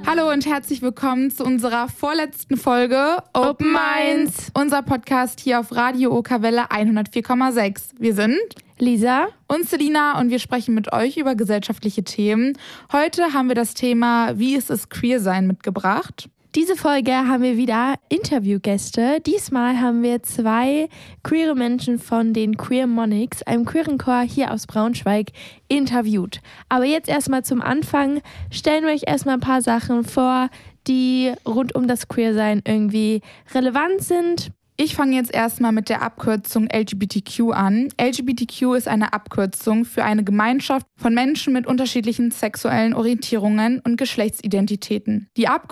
Hallo und herzlich willkommen zu unserer vorletzten Folge Open Minds, unser Podcast hier auf Radio Okawelle 104,6. Wir sind Lisa und Selina und wir sprechen mit euch über gesellschaftliche Themen. Heute haben wir das Thema Wie ist es queer sein mitgebracht. Diese Folge haben wir wieder Interviewgäste. Diesmal haben wir 2 queere Menschen von den Queermonics, einem queeren Chor hier aus Braunschweig, interviewt. Aber jetzt erstmal zum Anfang stellen wir euch erstmal ein paar Sachen vor, die rund um das Queersein irgendwie relevant sind. Ich fange jetzt erstmal mit der Abkürzung LGBTQ an. LGBTQ ist eine Abkürzung für eine Gemeinschaft von Menschen mit unterschiedlichen sexuellen Orientierungen und Geschlechtsidentitäten. Die